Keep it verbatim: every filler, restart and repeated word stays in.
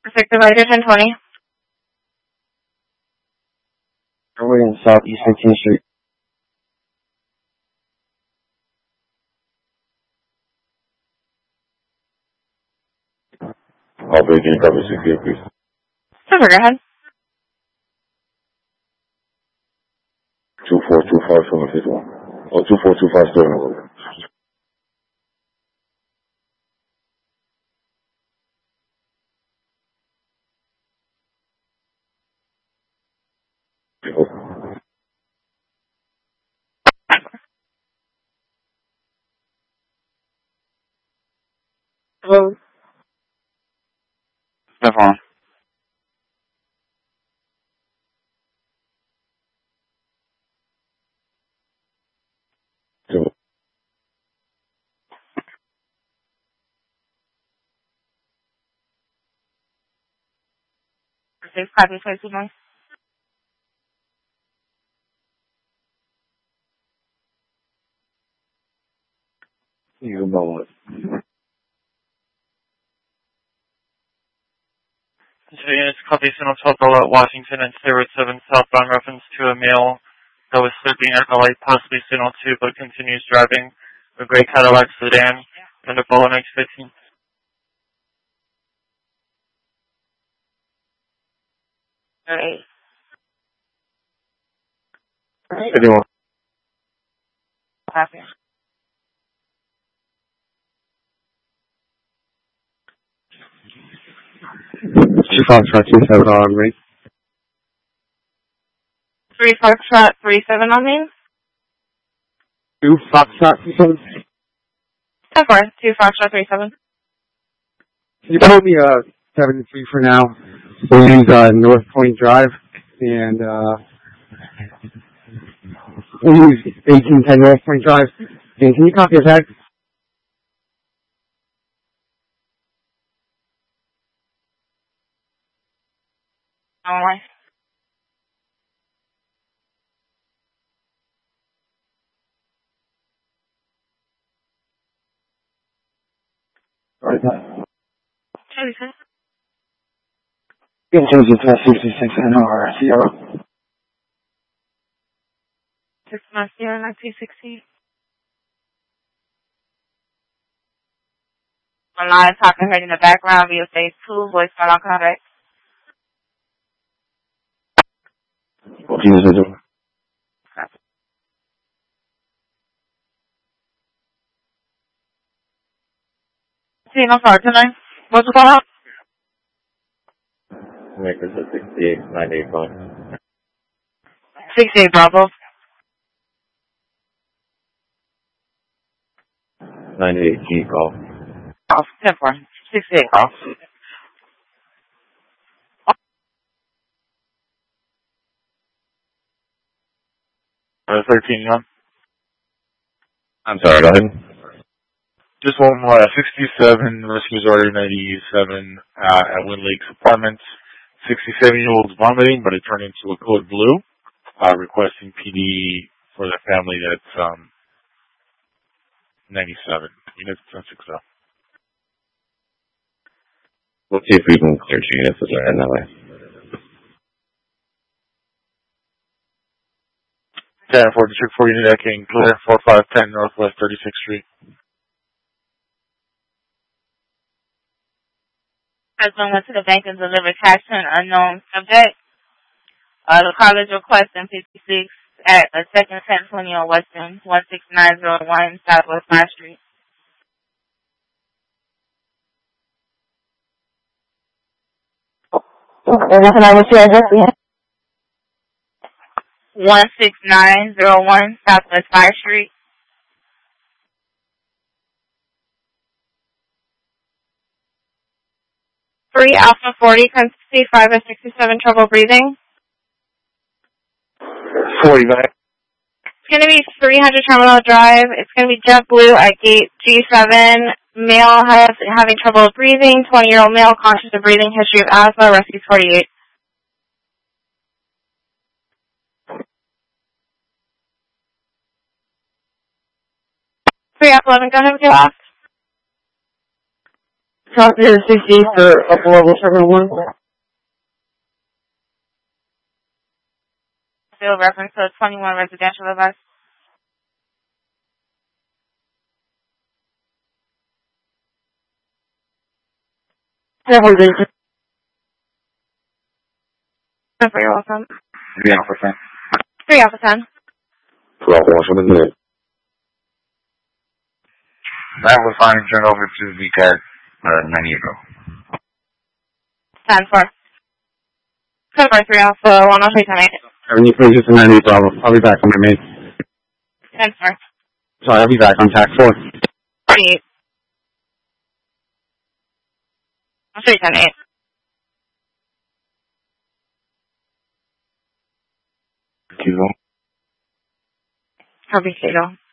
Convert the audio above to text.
Effective later ten twenty. We're in Southeast fifteenth Street. I'll be in cover sixty-eight, please. Sure, go ahead. two four two five seven six one. Oh, two four two five seven. Hello. Stefan. Two. Six copy, twenty two months. You know it. Units copy Signal twelve at Washington and Clear Road seven southbound reference to a male that was sleeping at the light, possibly Signal two, but continues driving a gray Cadillac sedan and a Polo X fifteen. Alright. Anyone? Copy. Two Foxtrot two seven on me. Three Foxtrot three seven on me. Two Foxtrot two seven. Of course, two Foxtrot three seven. Can you pull me uh seventy-three for now? We'll use uh, North Point Drive and uh we'll use eighteen ten North Point Drive. And can you copy a text? Alright. Right. Jason. You can change it to sixty-six N R Sierra. Six months here, nineteen sixty. I'm not talking heard in the background via phase two, voice final contact. What do you do? See, no sorry, tonight. What's going on? Makers at sixty-eight nine eight five. sixty-eight Bravo. ninety-eight G call. Off, ten four. sixty-eight off. Uh, thirteen, John. I'm sorry, go ahead. Just one more. Uh, sixty-seven, rescues order ninety-seven uh, at Wind Lakes Apartments. sixty-seven-year-old's vomiting, but it turned into a code blue. Uh, requesting P D for the family that's um, ninety-seven. Units ten six zero. We'll see if we can clear two units as well in that way. ten four, District four unit decking, clear four five ten Northwest thirty-sixth Street. Husband went to the bank and delivered cash to an unknown subject. Uh, the college request in fifty-six at a second ten twenty on Western, one six nine zero one Southwest ninth Street. Can I get your address again? one six nine zero one Southwest ninth Street. three Alpha forty, Consistency five and sixty-seven, trouble breathing. forty back. It's going to be three hundred Terminal Drive. It's going to be JetBlue at gate G seven. Male has having trouble breathing. twenty-year-old male, conscious of breathing, history of asthma, rescue forty-eight. three Alpha eleven, go ahead with your last. Copy of sixty for upper level seven one. Still reference to twenty-one residential advice. Definitely thank you. Number, you're welcome. three Alpha ten. Three Alpha ten. two Alpha one, seven minutes. That was fine. Turn over to the cat uh, ninety ago. Ten four. Ten four three Alpha one oh three ten eight. Seventy three just a ninety Bravo. I'll be back on my main. Ten four. Sorry, I'll be back on tax four. Eight. Three ten eight. Kilo. Copy, Kilo.